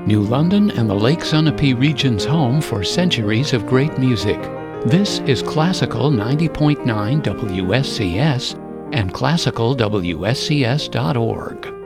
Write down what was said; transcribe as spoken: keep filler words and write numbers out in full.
New London and the Lake Sunapee region's home for centuries of great music. This is Classical ninety point nine W S C S and classical W S C S dot org.